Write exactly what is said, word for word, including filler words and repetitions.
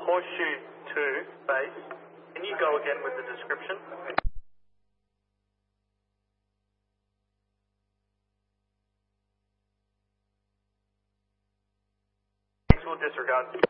Horseshoe two base. Can you go again with the description? Thanks, we'll disregard.